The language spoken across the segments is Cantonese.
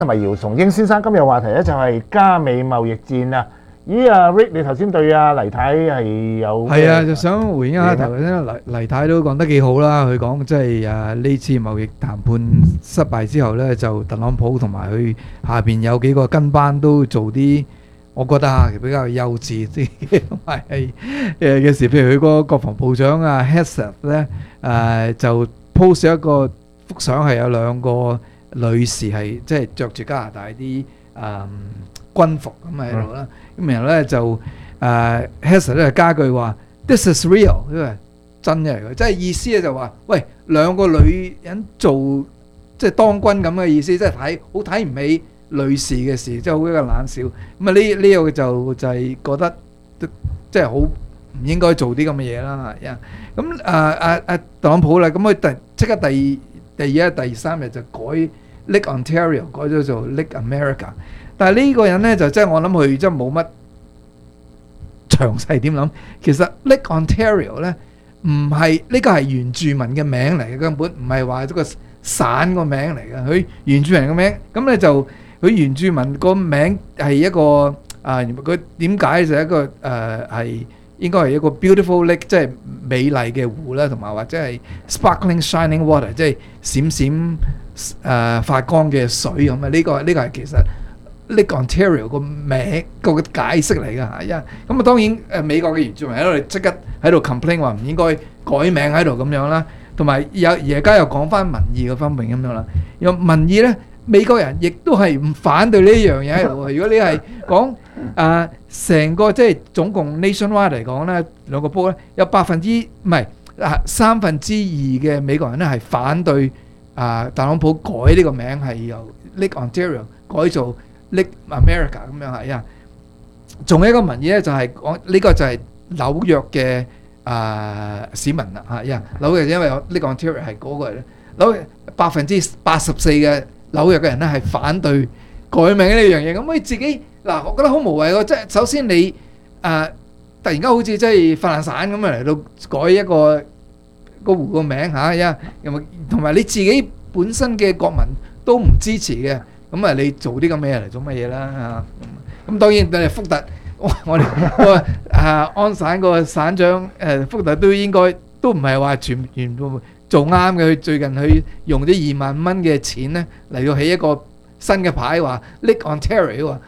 同埋姚崇英先生今日話題咧就係加美貿易戰啊！咦啊 Rick，你頭先對阿黎太係有係啊，就想回應下頭先黎太都講得幾好啦。佢講即係呢次貿易談判失敗之後咧，就特朗普同埋佢下邊有幾個跟班都做啲，我覺得比較幼稚啲同埋係嘅事。譬如佢個國防部長Hegseth 咧就 post 一個幅相係有兩個女士係即係着住加拿大啲軍服咁喺度啦，咁然後咧就Hegseth 咧加句話 This is real， 因為真嘅嚟嘅，即係意思咧就話，喂，兩個女人做即係當軍咁嘅意思，即係好睇唔起女士嘅事，即係好一個冷笑。咁啊呢個就係覺得即係好唔應該做啲咁嘅嘢啦。咁特朗普啦，咁佢即刻第二、第三日就改 Lake Ontario 改咗做 Lake America。但係呢個人咧就即係我諗佢真係冇乜詳細點諗。其實 Lake Ontario 咧唔係呢個係原住民嘅名嚟嘅，根本唔係話一個省個名嚟嘅。佢原住民嘅名咁咧就佢原住民個名係一個佢點解就係一個係應該係一個 beautiful lake， 即係美麗嘅湖啦，同埋或者係 sparkling shining water， 即係閃閃發光嘅水咁啊！呢個係其實Lake Ontario 個名個解釋嚟㗎嚇，咁啊當然美國嘅原住民喺度即刻喺度 complain 話唔應該改名喺度咁樣啦，同埋而家又講翻民意嘅方面咁樣啦。有民意咧，美國人亦都係唔反對呢樣嘢喺度。如果你係講成個即係總共 nationwide 嚟講咧，兩個波咧有三分之二嘅美國人咧係反對特朗普改呢個名係由 Lake Ontario 改做Lake America 咁樣係啊，仲有一個民意咧就係講呢個就係紐約嘅市民啦嚇，紐約因為Lake Ontario係嗰個咧，紐約84%嘅紐約嘅人咧係反對改名呢樣嘢，咁佢自己嗱，我覺得好無謂喎，即係首先你突然間好似即係發爛散咁嚟到改一個湖個名嚇，同埋你自己本身嘅國民都唔支持嘅。咁你做啲咁嘅嘢嚟做乜嘢啦嚇？咁當然你福特，我哋安省個省長福特都應該都唔係話全部做啱嘅。佢最近去用啲2萬蚊嘅錢咧嚟到起一個新嘅牌，話 Lake Ontario 話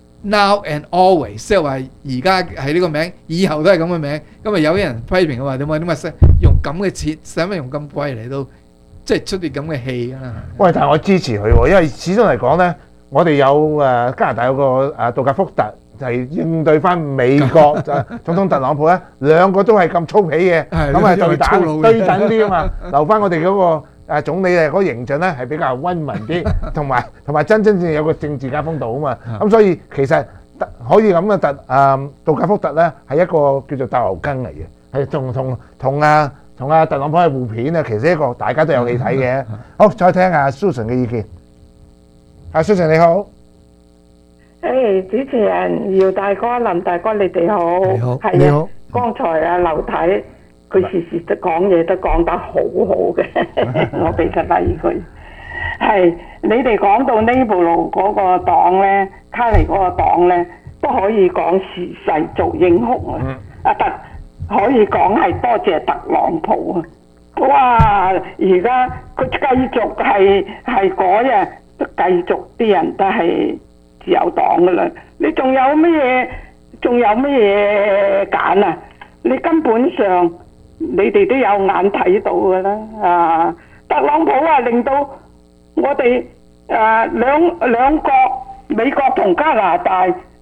Now and Always， 即係話而家係呢個名，以後都係咁嘅名。咁啊有啲人批評佢話點解用咁嘅錢，使乜用咁貴嚟到？即係出啲咁嘅戲啦。 喂，但係我支持佢喎，因為始終嚟講咧，我哋有加拿大有個杜格福特，就係應對翻美國總統特朗普咧，兩個都係咁粗鄙嘅，咁啊對等啲啊嘛，留翻我哋嗰個總理嗰個形象咧係比較溫文啲，同埋真正有個政治家風度啊嘛，咁所以其實可以咁嘅杜格福特咧係一個叫做鬥牛筋嚟嘅，係同特朗普係互片啊，其實一個大家都有戲睇嘅。好，再聽下 Susan 嘅意見。Susan 你好。 主持人姚大哥、林大哥，你哋好。 你好。 係啊，剛才劉太佢時時都講嘢都講得好好嘅，我俾得例佢。係你哋講到呢部路嗰個黨咧，卡尼嗰個黨咧，都可以講時勢做英雄啊！可以講係多謝特朗普啊！哇！而家佢繼續係改啊，都繼續啲人都係自由黨噶啦。你仲有乜嘢揀啊？你根本上你哋都有眼睇到噶啦特朗普令到我哋兩國美國同加拿大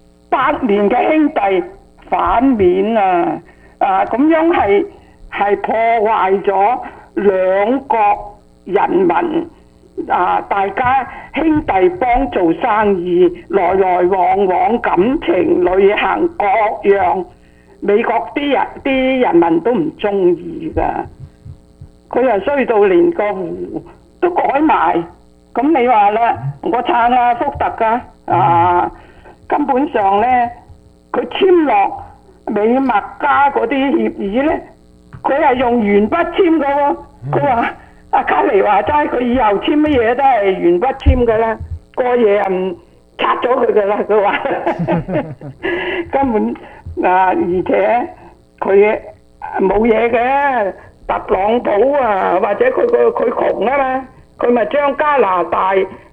8年嘅兄弟反面咁樣係破壞咗兩國人民大家兄弟幫做生意，來來往往感情、旅行各樣，美國啲人民都唔中意噶。佢又衰到連個湖都改埋，咁你話啦，我撐福特噶根本上咧，佢簽落美墨加嗰啲協議咧，佢係用鉛筆簽噶喎。佢話卡尼話齋，佢以後簽乜嘢都係鉛筆簽噶啦。 過夜唔拆咗佢噶啦，佢話根本而且佢冇嘢嘅，特朗普啊，或者佢窮啊嘛，佢咪將加拿大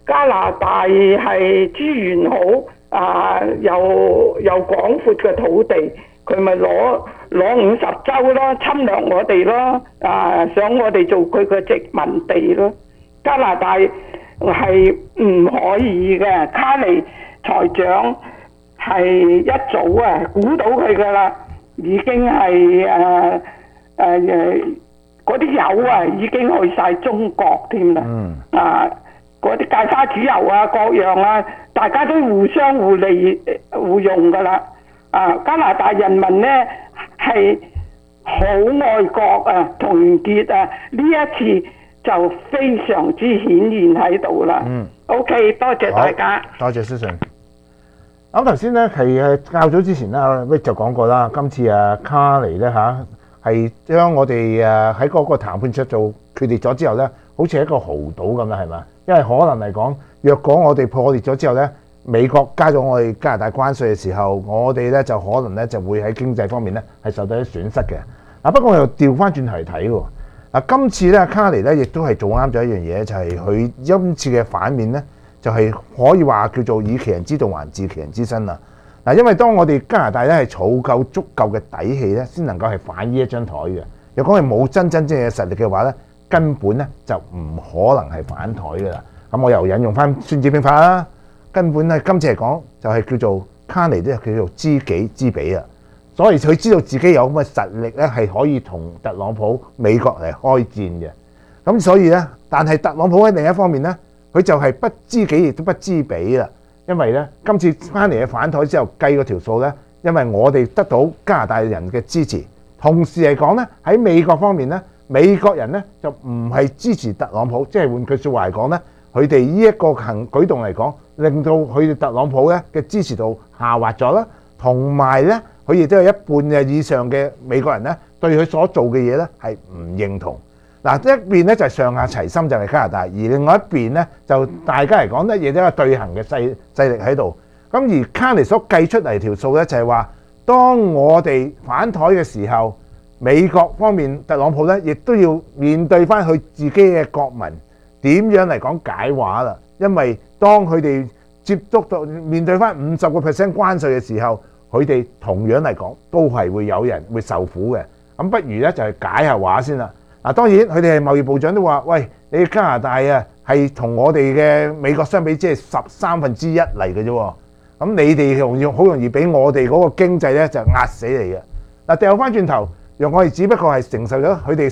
係資源好又廣闊嘅土地，佢咪攞50州咯，侵略我哋咯，想我哋做佢嘅殖民地咯。加拿大係唔可以嘅，卡尼財長係一早估到佢噶啦，已經係嗰啲油已經去晒中國添啦。嗰啲芥花籽油各樣大家都互相互利互用噶啦。加拿大人民呢係好愛國團結呢一次就非常之顯現喺度啦。OK， 多謝大家。 多謝思順。咁頭先咧係較早之前咧 Rick 就講過啦，今次卡尼咧係將我哋喺嗰個談判桌做決裂咗之後咧，好似係一個豪賭咁啦，係咪？因為可能嚟講，若果我哋破裂咗之後咧，美國加咗我哋加拿大關稅嘅時候，我哋咧就可能咧就會喺經濟方面咧係受到啲損失嘅。不過我又調翻轉頭嚟睇喎。今次咧卡尼咧亦都係做啱咗一樣嘢，就係佢今次嘅反面咧，就係可以話叫做以其人之道還治其人之身啦。因為當我哋加拿大咧係儲夠足夠嘅底氣咧，先能夠係反呢一張台嘅。若果係冇真正嘅實力嘅話咧，根本咧就唔可能係反台㗎啦。咁我又引用翻《孫子兵法》啦，根本咧今次嚟講就係叫做卡尼咧叫做知己知彼啊。所以佢知道自己有咁嘅實力咧，係可以同特朗普美國嚟開戰嘅。咁所以咧，但係特朗普喺另一方面咧，佢就係不知己亦都不知彼啦。因為咧，今次翻嚟嘅反台之後計嗰條數咧，因為我哋得到加拿大人嘅支持，同時嚟講咧喺美國方面咧，美國人咧就唔係支持特朗普，即係換句説話嚟講咧，佢哋呢一個舉動嚟講，令到佢哋特朗普咧嘅支持度下滑咗啦，同埋咧。佢亦都有一半嘅以上嘅美國人咧，對佢所做嘅嘢咧係唔認同。嗱，一邊咧就係上下齊心，就係加拿大；而另外一邊咧就大家嚟講咧，亦都有對行嘅勢力喺度。咁而卡尼所計出嚟條數咧，就係話，當我哋反台嘅時候，美國方面特朗普咧，亦都要面對翻佢自己嘅國民點樣嚟講解話啦。因為當佢哋接觸到面對翻50% 關稅嘅時候，佢哋同樣嚟講都係會有人會受苦嘅，咁不如咧就係解下話先啦。當然佢哋係貿易部長都話：喂，你加拿大係同我哋嘅美國相比，即係1/13嚟嘅啫。咁你哋好容易俾我哋嗰個經濟咧就壓死你嘅。掉翻轉頭，讓我哋只不過係承受咗佢哋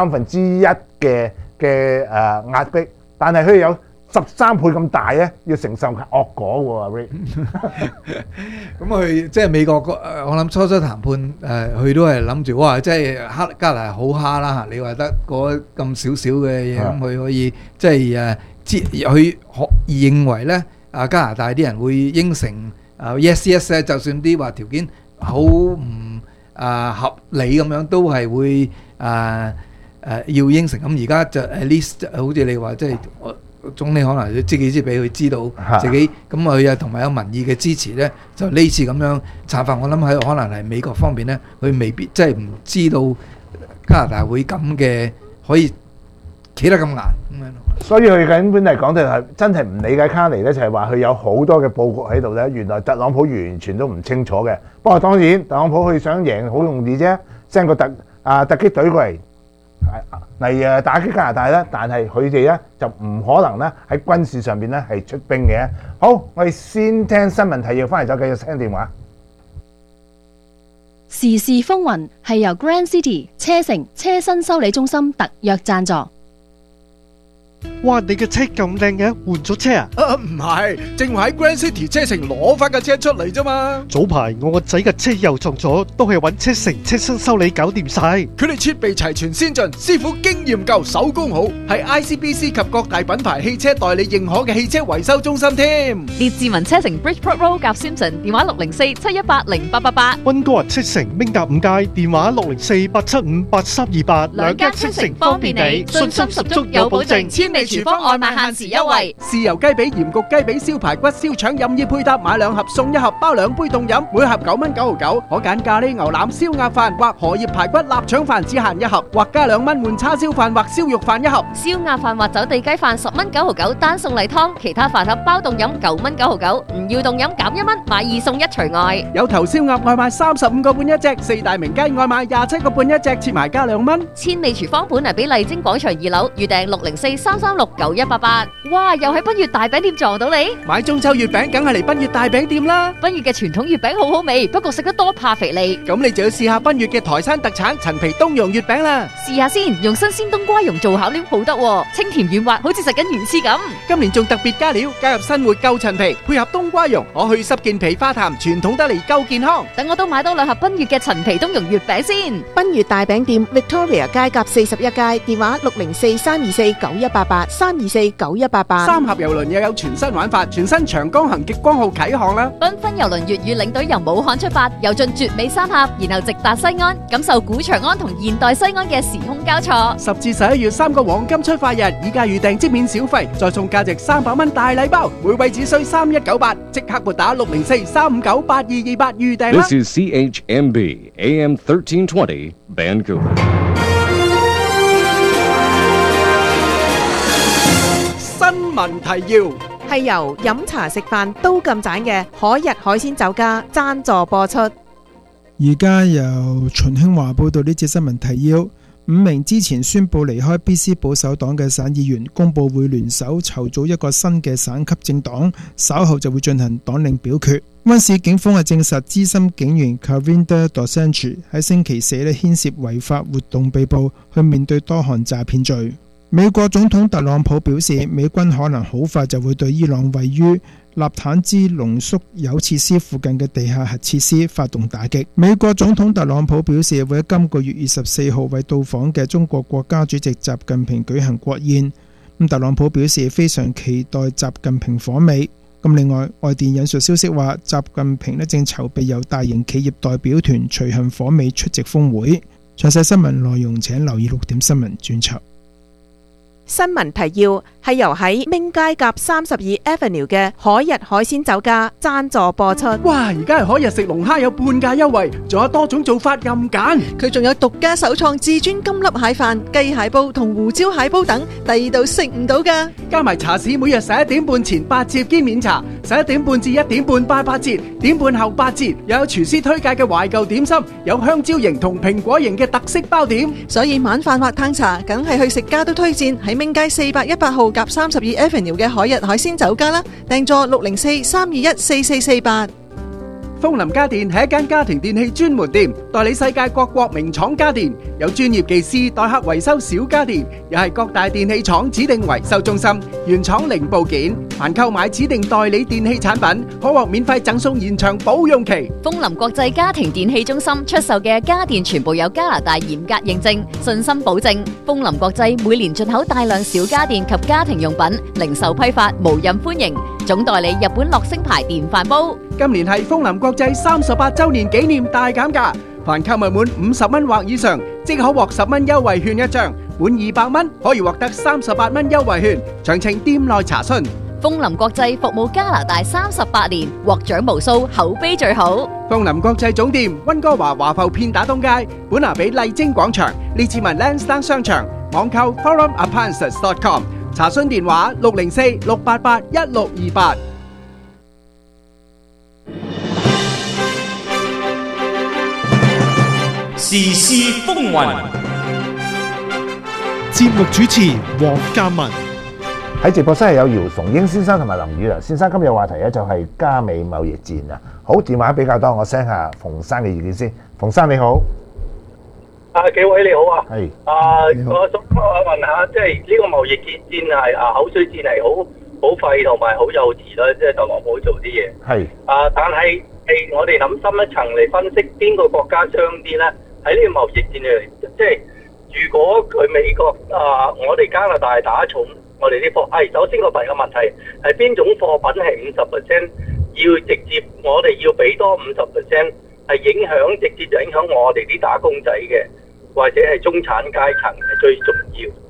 1/13嘅壓迫，但係佢哋有13倍咁大咧，要承受惡果喎。 咁佢即係美國我諗初談判佢都係諗住哇，即係加拿大好蝦啦嚇！你話得嗰咁少少嘅嘢，咁佢可以即係佢認為咧加拿大啲人會應承yes yes 咧，就算啲話條件好唔合理咁樣，都係會要應承。咁而家就 at least 好似你話即係。總理可能要知己知彼，佢知道自己咁佢又同埋有民意嘅支持咧，就呢次咁樣策法，我諗喺可能係美國方面咧，佢未必即係唔知道加拿大會咁嘅可以企得咁硬咁樣。 所以佢根本嚟講就係真係唔理解卡尼咧，就係話佢有好多嘅佈局喺度咧。原來特朗普完全都唔清楚嘅。不過當然特朗普佢想贏好容易啫，send個突擊隊過嚟。嚟打擊加拿大咧，但係佢哋咧就唔可能咧喺軍事上邊咧係出兵嘅。好，我哋先聽新聞提要，翻嚟再繼續聽電話。 時事風雲係由 Grand City 車城車身修理中心特約贊助。 哇！你嘅車咁靚嘅，換咗車啊？ 唔係，正話喺 Grand City 車城攞翻架車出嚟啫嘛。 早排我個仔嘅車又撞咗，都係揾車城車身修理搞掂晒。 佢哋設備齊全先進，師傅經驗夠，手工好，係 ICBC 及各大品牌汽車代理認可嘅汽車維修中心添。 列治文車城 Bridgeport Road 夾 Simpson， 電話604-718-0888。 溫哥華車城明達5街，電話604-875-8328。 兩間車城方便你，信心十足有保證。 鮮味廚房外賣限時優惠， 豉油雞髀、鹽焗雞髀、燒排骨、燒腸任意配搭，買2盒送1盒，包2杯凍飲，每盒9蚊9毫9。可揀咖喱牛腩、燒鴨飯或荷葉排骨臘腸飯只限1盒，或加2蚊換叉燒飯或燒肉飯1盒。 燒鴨飯或走地雞飯10蚊9毫9，單送例湯，其他飯盒包凍飲9蚊9毫9，唔要凍飲減1蚊，買2送1除外。 有頭燒鴨外賣35個半一隻，四大名雞外賣27個半一隻，切埋加2蚊。 千里廚房本嚟俾麗晶廣場2樓，預訂604-336-9188。哇，又喺奔月大餅店撞到你！ 買中秋月餅梗係嚟奔月大餅店啦！ 奔月嘅傳統月餅好好味，不過食得多怕肥膩。 咁你就要試下奔月嘅台山特產陳皮冬蓉月餅啦！ 試下先，用新鮮冬瓜蓉做巧料好得喎，清甜軟滑，好似食緊魚翅咁。 今年仲特別加料，加入新活夠陳皮，配合冬瓜蓉，可去濕健脾化痰，傳統得嚟夠健康。 等我都買多2盒奔月嘅陳皮冬蓉月餅先。 奔月大餅店 Victoria 街甲41街，電話604-324-9188，324-9188。 3盒郵輪又有全新玩法，全新長江行極光號啟航啦！ 繽紛郵輪粵語領隊由武漢出發，遊進絕美3峽，然後直達西安，感受古長安同現代西安嘅時空交錯。 10至11月3個黃金出發日，以價預訂即免小費，再送價值300蚊大禮包，每位只需3198，即刻撥打604-359-8228預訂啦！ This is CHMB AM 1320 Vancouver。 新聞提要係由飲茶食飯都咁盞嘅海逸海鮮酒家贊助播出。 而家由秦興華報道呢節新聞提要：5名之前宣布離開 BC 保守黨嘅省議員公佈會聯手籌組一個新嘅省級政黨，稍後就會進行黨領表決。溫市警方係證實資深警員 Karinda Dosanjh 喺星期四牽涉違法活動被捕，去面對多項詐騙罪。美國總統特朗普表示，美軍可能好快就會對伊朗位於納坦茲濃縮鈾設施附近嘅地下核設施發動打擊。美國總統特朗普表示，會喺今個月24號為到訪嘅中國國家主席習近平舉行國宴。特朗普表示非常期待習近平訪美。另外，外電引述消息話，習近平正籌備由大型企業代表團隨行訪美出席峰會。詳細新聞內容請留意6點新聞專輯。 新聞提要係由喺明街甲32 Avenue 嘅海逸海鮮酒家贊助播出。 哇！而家係海逸食龍蝦有半價優惠，仲有多種做法任揀。 佢仲有獨家首創至尊金粒蟹飯、雞蟹煲同胡椒蟹煲等，第2度食唔到㗎。 加埋茶市每日11點半前8折兼免茶，11點半至1點半8折，點半後8折。又有廚師推介嘅懷舊點心，有香蕉型同蘋果型嘅特色包點。 所以晚飯或攤茶，梗係去食家都推薦喺明街418號甲32 Avenue 嘅海逸海鮮酒家啦，訂座604-321-4448。 楓林家電係一間家庭電器專門店，代理世界各國名廠家電，有專業技師代客維修小家電，又係各大電器廠指定維修中心，原廠零部件。凡購買指定代理電器產品，可獲免費贈送延長保用期。 楓林國際家庭電器中心出售嘅家電全部有加拿大嚴格認證，信心保證。楓林國際每年進口大量小家電及家庭用品，零售批發無任歡迎。總代理日本樂聲牌電飯煲。 今年係楓林國際38周年紀念大減價，凡購物滿50蚊或以上，即可獲10蚊優惠券一張；滿200蚊可以獲得38蚊優惠券。詳情店內查詢。 楓林國際服務加拿大38年，獲獎無數，口碑最好。 楓林國際總店溫哥華華埠片打東街，本拿比麗晶廣場，列治文 Lansdowne 商場，網購 forumappliances.com， 查詢電話604-688-1628。 時事風雲， 節目主持黃嘉文。 喺直播室係有姚崇英先生同埋林宇良先生。今日話題咧就係加美貿易戰啊。好，電話比較多，我 send 下馮生嘅意見先。馮生你好， 幾位你好啊。 係我想問下，即係呢個貿易戰係口水戰係好廢同埋好幼稚啦，即係特朗普做啲嘢。係但係我哋諗深一層嚟分析，邊個國家傷啲咧？喺呢個貿易戰嚟，即係如果佢美國我哋加拿大打重我哋啲貨，首先個第一個問題係邊種貨品係50%要直接我哋要俾多50%，係直接影響我哋啲打工仔嘅，或者係中產階層係最重要。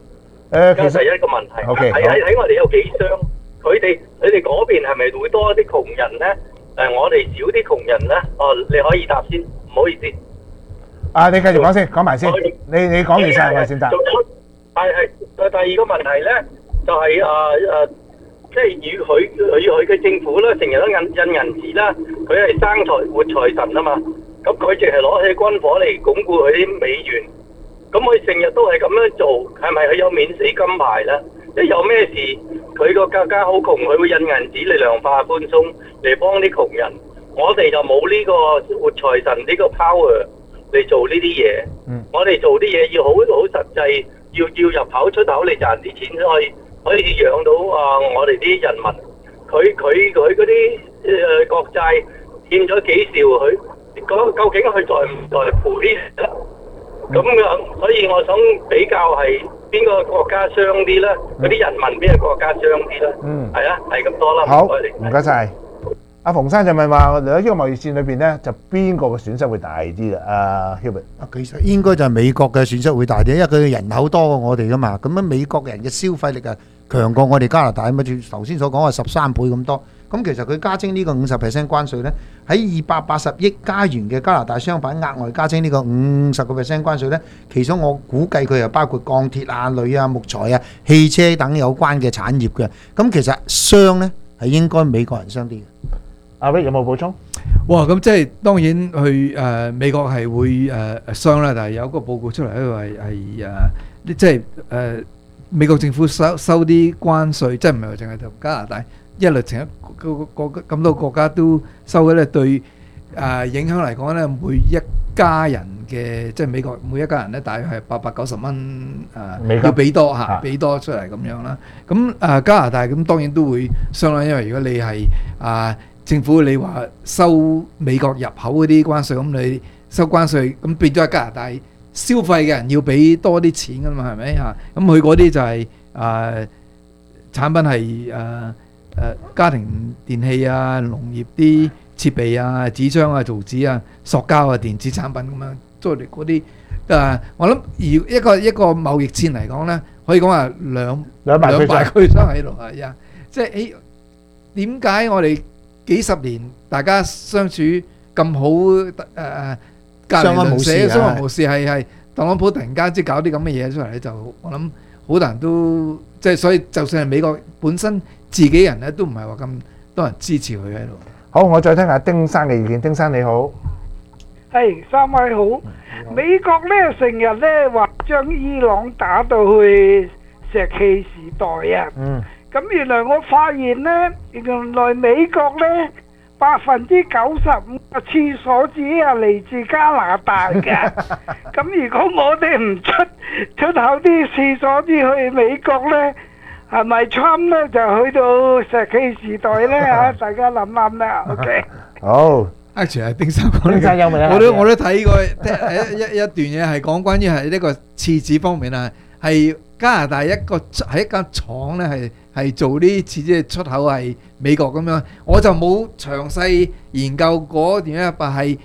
其實第一個問題。 OK， 喺我哋有幾雙，佢哋嗰邊係咪會多啲窮人咧？我哋少啲窮人咧？哦，你可以答先，唔好意思。 你繼續講先，講埋先。你講完晒我先答。 係第二個問題咧，就係即係與佢嘅政府咧，成日都印銀紙啦，佢係生活財神啊嘛。咁佢淨係攞起軍火嚟鞏固佢啲美元。咁佢成日都係咁樣做，係咪佢有免死金牌咧？即係有咩事，佢個國家好窮，佢會印銀紙嚟量化寬鬆嚟幫啲窮人。我哋就冇呢個活財神呢個 power 嚟做呢啲嘢。我哋做啲嘢要好實際，要入口出口嚟賺啲錢先可以養到我哋啲人民。佢嗰啲國債欠咗幾兆，佢究竟佢在唔在賠咧？咁所以我想比較係邊個國家傷啲咧？嗰啲人民邊個國家傷啲咧？係啊，係咁多啦。 好，唔該晒。阿馮生就問話，喺呢個貿易戰裏邊咧，就邊個嘅損失會大啲啦？阿 Hubert， 其實應該就係美國嘅損失會大啲，因為佢人口多過我哋噶嘛。咁樣美國人嘅消費力啊強過我哋加拿大，咁啊頭先所講係13倍咁多。咁其實佢加徵呢個50% 關稅咧，喺280億加元嘅加拿大商品額外加徵呢個50% 關稅咧，其中我估計佢又包括鋼鐵啊、鋁啊、木材啊、汽車等有關嘅產業嘅。咁其實傷咧係應該美國人傷啲嘅。 阿 Vic 有冇補充？ 哇！咁即係當然佢美國係會傷啦，但係有個報告出嚟咧係即係美國政府收啲關稅，即係唔係話淨係同加拿大一律成咁多國家都收嘅咧，對影響嚟講咧，每一家人嘅即係美國每一家人咧，大約係890蚊要俾多嚇，俾多出嚟咁樣啦。咁加拿大咁當然都會傷啦，因為如果你係政府你話收美國入口嗰啲關稅，咁你收關稅咁變咗喺加拿大消費嘅人要俾多啲錢㗎嘛，係咪嚇？咁佢嗰啲就係產品係家庭電器啊、農業啲設備啊、紙張啊、造紙啊、塑膠啊、電子產品咁樣，即係嗰啲我諗一個貿易戰嚟講咧，可以講話兩敗俱傷喺度係啊！即係點解我哋幾十年大家相處咁好隔離鄰舍相安無事係特朗普突然間即係搞啲咁嘅嘢出嚟咧，就我諗好多人都即係所以就算係美國本身自己人咧，都唔係話咁多人支持佢喺度。 好，我再聽下丁生嘅意見。丁生你好， 係三位好。美國咧成日咧話將伊朗打到去石器時代啊。咁原來我發現咧，原來美國咧95%嘅廁所紙係嚟自加拿大嘅。咁如果我哋唔出口啲廁所紙去美國咧，係咪 Trump 咧就去到石器時代咧嚇？大家諗諗啦。OK。 好。 actually 係丁生講， 丁生有冇啊？ 我都睇過一段嘢係講關於係呢個廁紙方面啊，係加拿大喺一間廠咧係做啲廁紙出口係美國咁樣，我就冇詳細研究嗰段嘢，但係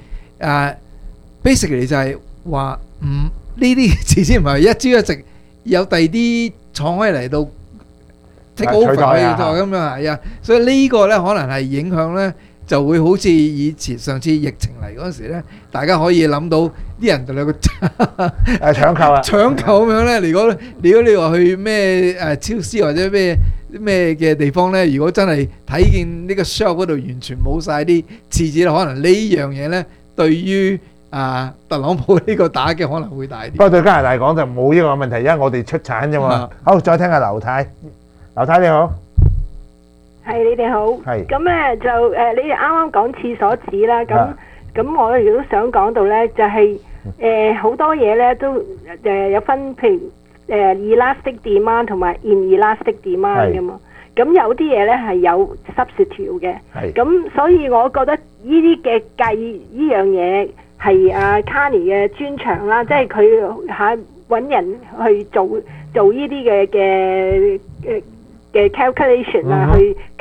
basically 就係話呢啲廁紙唔係一朝一夕有第二啲廠可以嚟到 take over 咁樣係啊，所以呢個咧可能係影響咧。就會好似以前上次疫情嚟嗰陣時咧，大家可以諗到啲人就有個搶購啊， 搶購咁樣咧。如果你話去咩超市或者咩嘅地方咧，如果真係睇見呢個 shelf 嗰度完全冇晒啲廁紙，可能呢樣嘢咧對於特朗普呢個打擊可能會大啲。不過對加拿大講就冇呢個問題，因為我哋出產啫嘛。好，再聽下劉太，劉太你好。 係你哋好，咁咧就你哋啱啱講廁所紙啦，咁我亦都想講到咧，就係好多嘢咧都有分，譬如elastic demand 同埋 inelastic demand 㗎嘛，咁有啲嘢咧係有 substitute 嘅，咁所以我覺得呢啲嘅計呢樣嘢係阿 Carney 嘅專長啦，即係佢揾人去做呢啲嘅calculation 啊，去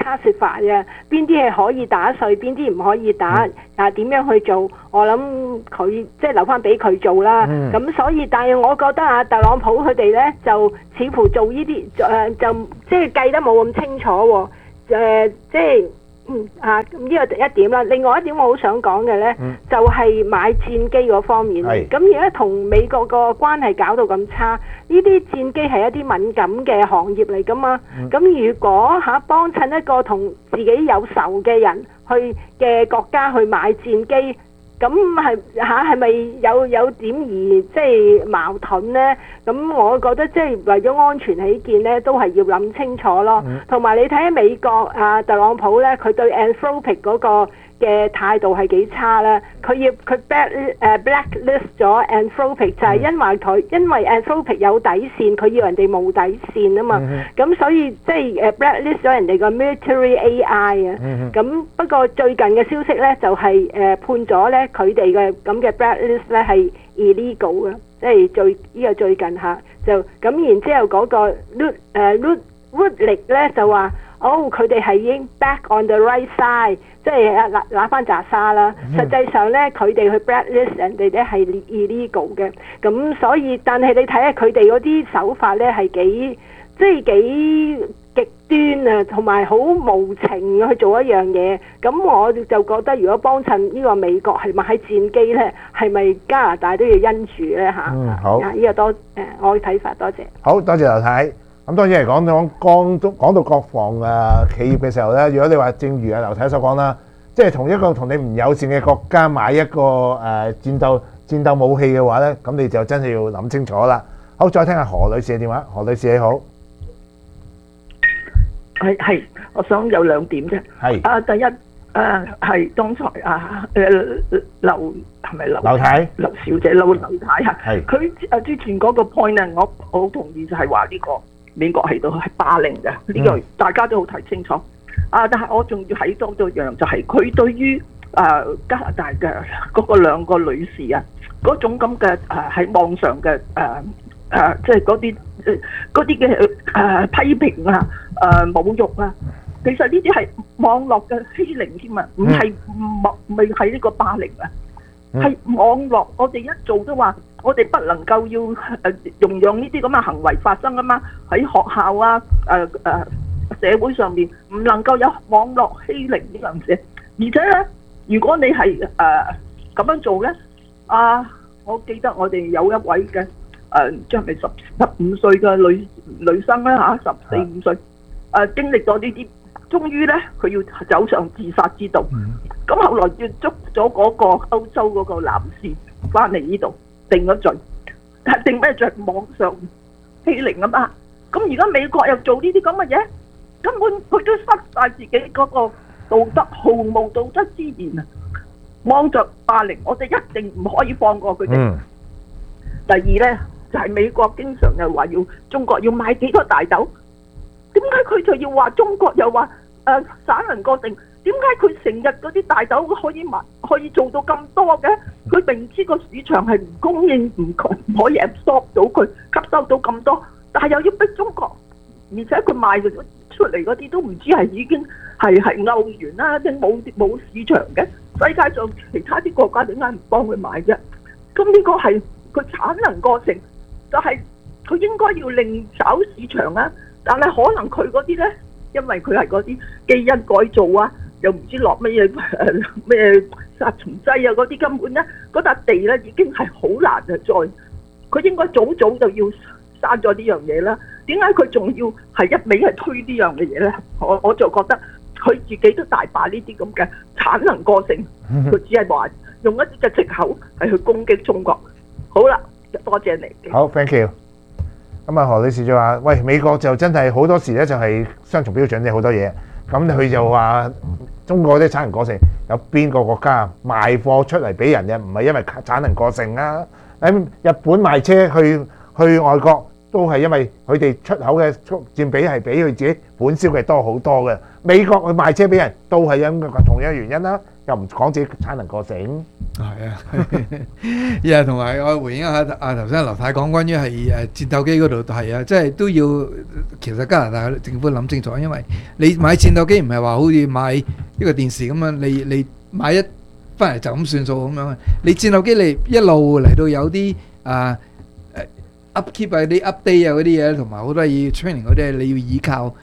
classify 嘅，邊啲係可以打稅，邊啲唔可以打，點樣去做？我諗佢即係留翻俾佢做啦。咁所以，但係我覺得特朗普佢哋咧就似乎做呢啲就即係計得冇咁清楚喎。即係咁呢個一點啦。另外一點我好想講嘅咧，就係買戰機嗰方面。咁而家同美國個關係搞到咁差，呢啲戰機係一啲敏感嘅行業嚟噶嘛。咁如果幫襯一個同自己有仇嘅人去嘅國家去買戰機，咁係咪有點而即係矛盾呢？咁我覺得即係為咗安全起見呢，都係要諗清楚咯。同埋你睇下美國特朗普呢，佢對 Anthropic 嗰個嘅態度係幾差啦。佢 blacklist 咗 Anthropic 就係因為 Anthropic 有底線，佢要人哋冇底線啊嘛。咁所以即係blacklist 咗人哋個 military AI 啊。咁不過最近嘅消息呢，就係判咗呢佢哋嘅咁嘅 blacklist 呢係 illegal 嘅，即係呢個最近就咁。然之後嗰個 Woodlick 呢就話佢哋係已經 back on the right side， 即係拿翻紮沙啦。實際上咧，佢哋去 blacklist 人哋咧係 illegal 嘅。咁所以，但係你睇下佢哋嗰啲手法咧係幾極端啊，同埋好無情去做一樣嘢。咁我就覺得，如果幫襯呢個美國係買戰機咧，係咪加拿大都要因住咧嚇？ 好， 呢個我嘅睇法，多謝。 好多謝劉太。咁當然嚟講到國防企業嘅時候咧，如果你話正如劉太所講啦，即係同一個同你唔友善嘅國家買一個戰鬥武器嘅話咧，咁你就真係要諗清楚啦。好，再聽下何女士嘅電話。何女士你好， 係，我想有兩點啫。係第一係剛才劉太劉小姐劉太佢之前嗰個 point 咧，我好同意，就係話呢個美國喺度係霸凌嘅，呢個大家都好睇清楚。但係我仲要睇多一樣，就係佢對於加拿大嘅嗰個兩個女士嗰種咁嘅喺網上嘅即係嗰啲嘅批評侮辱其實呢啲係網絡嘅欺凌添啊，唔係呢個霸凌係網絡。我哋一做都話，我哋不能夠要容讓呢啲咁嘅行為發生啊嘛。喺學校社會上面唔能夠有網絡欺凌呢樣嘢。而且咧，如果你係咁樣做咧，我記得我哋有一位嘅即係咪15歲嘅女生啦14、15歲經歷咗呢啲，終於咧佢要走上自殺之道。咁後來要捉咗嗰個歐洲嗰個男士翻嚟呢度定咗罪，定咩罪？網上欺凌啊嘛。咁而家美國又做呢啲咁嘅嘢，根本佢都失晒自己嗰個道德，毫無道德之言啊！網上霸凌，我哋一定唔可以放過佢哋。第二咧就係美國經常又話要中國要買幾個大豆，點解佢就要話中國又話省人個定？點解佢成日嗰啲大豆可以做到咁多嘅？佢明知個市場係唔供應，唔可以 absorb 到佢吸收到咁多，但係又要逼中國，而且佢賣出嚟嗰啲都唔知係已經係歐元啦，定冇市場嘅。世界上其他啲國家點解唔幫佢買啫？咁呢個係佢產能過剩，就係佢應該要另找市場啊！但係可能佢嗰啲呢，因為佢係嗰啲基因改造又唔知落乜嘢咩殺蟲劑嗰啲，根本呢嗰笪地呢已經係好難佢應該早就要刪咗呢樣嘢啦。點解佢仲要係一味係推呢樣嘅嘢呢？我就覺得佢自己都大把呢啲咁嘅產能過剩，佢只係話用一啲嘅藉口係去攻擊中國。好啦，多謝你。 好 ，thank you。咁何女士就話：喂，美國就真係好多時咧就係雙重標準嘅好多嘢。咁佢就話中國啲產能過剩，有邊個國家賣貨出嚟俾人嘅唔係因為產能過剩啊？喺日本賣車去外國都係因為佢哋出口嘅佔比係比佢自己本銷嘅多好多嘅。美國去賣車俾人都係因為同樣原因啦。 又唔講自己產能過剩。 係啊，同埋我回應一下頭先劉太講關於係戰鬥機嗰度係啊，即係都要其實加拿大政府諗清楚，因為你買戰鬥機唔係話好似買一個電視咁樣，你買一翻嚟就咁算數咁樣。你戰鬥機你一路嚟到有啲upkeep 啊啲 update 啊嗰啲嘢，同埋好多嘢 training 嗰啲，你要依靠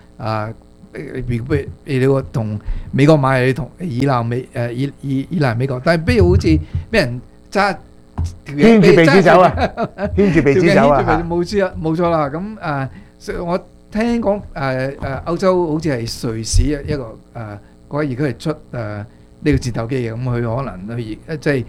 你同美國買，你同依賴美國，但係不如好似俾人揸牽住鼻子走啊，牽住鼻子走啊， 冇錯啦。咁我聽講歐洲好似係瑞士一個嗰而家係出呢個戰鬥機嘅，咁佢可能去即係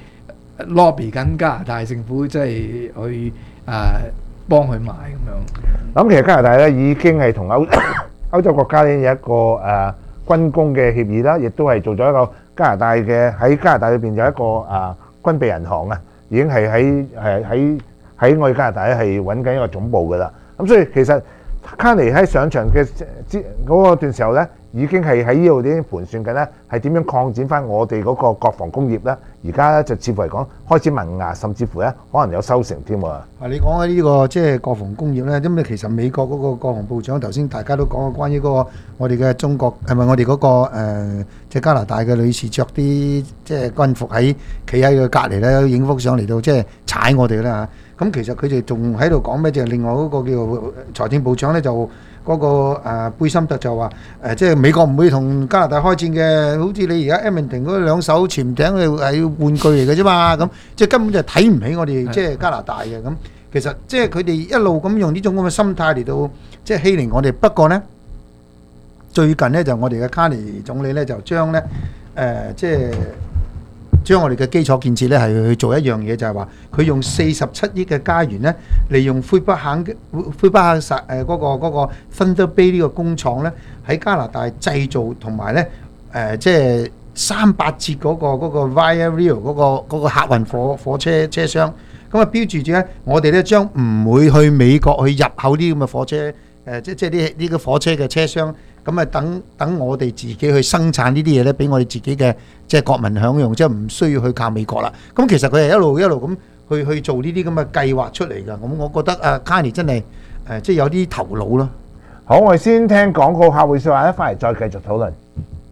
lobby 緊加拿大政府，即係去幫佢買咁樣。 咁其實加拿大咧已經係同歐洲國家咧有一個軍工嘅協議啦，亦都係做咗一個加拿大嘅喺加拿大裏邊有一個軍備銀行啊，已經係喺我哋加拿大咧係揾緊一個總部噶啦。咁所以其實卡尼喺上場嘅嗰段時候咧，已經係喺呢度已經盤算緊咧，係點樣擴展翻我哋嗰個國防工業咧。而家咧就似乎嚟講開始萌芽，甚至乎咧可能有收成添喎。 你講緊呢個即係國防工業咧，咁其實美國嗰個國防部長頭先大家都講過關於嗰個我哋嘅中國係咪我哋嗰個即係加拿大嘅女士着啲即係軍服企喺佢隔離咧影幅相嚟到即係踩我哋啦嚇。咁其實佢哋仲喺度講咩？就係另外嗰個叫財政部長咧就。嗰個貝森特就話即係美國唔會同加拿大開戰嘅，好似你而家 Edmonton 嗰兩艘潛艇係玩具嚟嘅啫嘛，咁即係根本就睇唔起我哋即係加拿大嘅咁。其實即係佢哋一路咁用呢種咁嘅心態嚟到即係欺凌我哋。不過呢，最近呢就我哋嘅卡尼總理呢就將呢即係將我哋嘅基礎建設呢係去做一樣嘢，就係話佢用47億嘅加元呢，利用魁北克嗰個 Thunder Bay 呢個工廠呢，喺加拿大製造同埋呢即係300節嗰個 Via Rail 嗰個客運火車車廂，咁啊標註住呢，我哋呢將唔會去美國去入口啲咁嘅火車即係呢個火車嘅車廂。咁啊，等我哋自己去生產呢啲嘢咧，俾我哋自己嘅即係國民享用，即係唔需要去靠美國啦。咁其實佢係一路咁去做呢啲咁嘅計劃出嚟㗎。咁我覺得卡尼真係即係有啲頭腦咯。 好，我哋先聽廣告，客戶説話咧，翻嚟再繼續討論。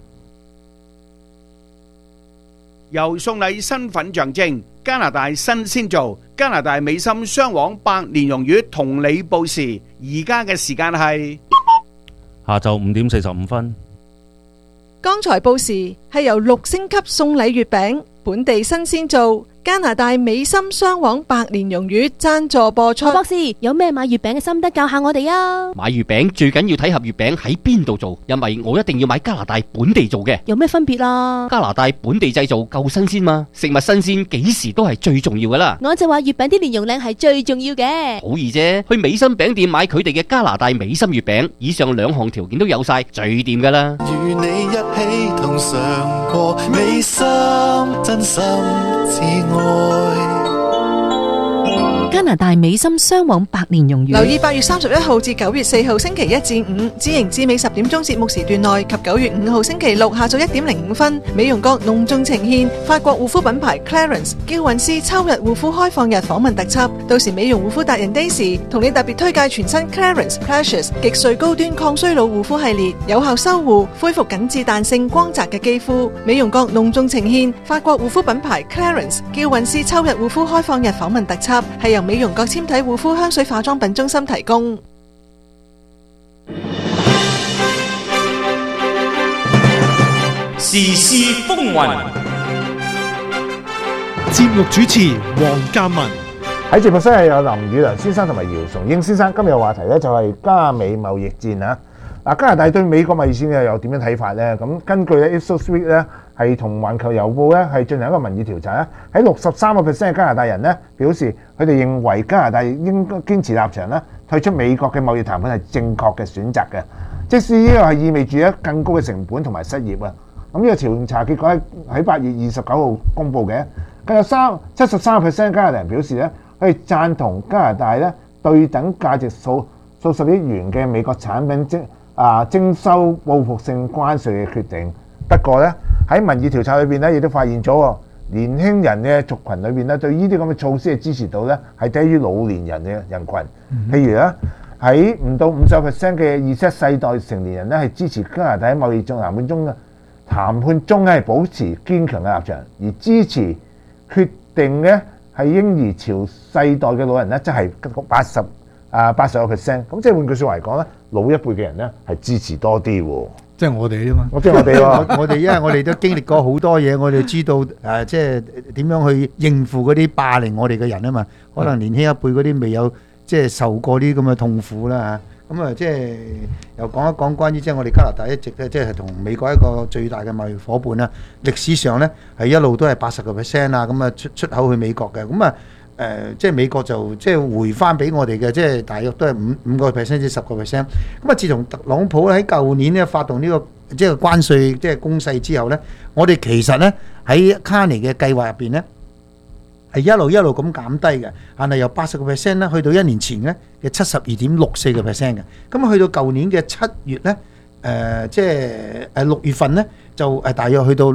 由送禮身份象徵，加拿大新鮮做加拿大美心雙黃百年榕月同你報時，而家嘅時間係下晝5點45分。 剛才報時係由6星級送禮月餅，本地新鮮做加拿大美心雙黃百年榕月贊助播出。 博士有咩買月餅嘅心得教下我哋啊？ 買月餅最緊要睇盒月餅喺邊度做，因為我一定要買加拿大本地做嘅。 有咩分別啊？ 加拿大本地製造夠新鮮嘛，食物新鮮幾時都係最重要噶啦。 我就話月餅啲蓮蓉靚係最重要嘅。 好易啫，去美心餅店買佢哋嘅加拿大美心月餅，以上2項條件都有晒，最掂噶啦。 與你一起同嘗過美心，真心至愛。 加拿大美心雙黃百年榕月。 留意8月31號至9月4號星期1至5，知營至美10點鐘節目時段內及9月5號星期6下晝1點05分，美容閣隆重呈獻法國護膚品牌 Clarins 嬌韻詩秋日護膚開放日訪問特輯。到時美容護膚達人 Daisy 同你特別推介全新 Clarins Precious 極萃高端抗衰老護膚系列，有效修護恢復緊致彈性光澤嘅肌膚。美容閣隆重呈獻法國護膚品牌 Clarins 嬌韻詩秋日護膚開放日訪問特輯，係由美容閣纖體護膚香水化妝品中心提供。 時事風雲， 節目主持黃嘉文。 喺直播室係有林宇良先生同埋姚崇英先生。今日嘅話題咧就係加美貿易戰啊！嗱，加拿大對美國貿易戰又點樣睇法咧？咁根據咧 Ipsos Reid 咧係同環球郵報咧係進行一個民意調查咧，喺63% 嘅加拿大人咧表示佢哋認為加拿大應該堅持立場咧，退出美國嘅貿易談判係正確嘅選擇嘅。即使呢個係意味住咧更高嘅成本同埋失業啊！咁呢個調查結果喺8月29號公佈嘅，更有73% 加拿大人表示咧，佢哋贊同加拿大咧對等價值數十億元嘅美國產品徵收報復性關稅嘅決定。不過咧喺民意調查裏邊咧，亦都發現咗喎，年輕人嘅族群裏邊咧，對呢啲咁嘅措施嘅支持度咧，係低於老年人嘅人群。譬如咧，喺唔到50% 嘅Z世代成年人咧，係支持加拿大喺貿易談判中咧係保持堅強嘅立場，而支持決定咧係嬰兒潮世代嘅老人咧，即係80%。咁即係換句説話嚟講咧，老一輩嘅人咧係支持多啲喎。 即係我哋啊嘛， 即係我哋喎。 我哋因為我哋都經歷過好多嘢，我哋知道即係點樣去應付嗰啲霸凌我哋嘅人啊嘛。可能年輕一輩嗰啲未有即係受過啲咁嘅痛苦啦嚇。咁啊，即係又講一講關於即係我哋加拿大一直咧即係同美國一個最大嘅貿易夥伴啦。歷史上咧係一路都係80%啊，咁啊出口去美國嘅。咁啊即係美國就即係回翻俾我哋嘅，即係大約都係5%至10%。咁啊，自從特朗普喺舊年咧發動呢個即係關稅即係攻勢之後咧，我哋其實咧喺卡尼嘅計劃入邊咧係一路咁減低嘅，但係由80%咧去到1年前咧嘅72.64%嘅。咁去到舊年嘅7月咧，即係6月份咧就大約去到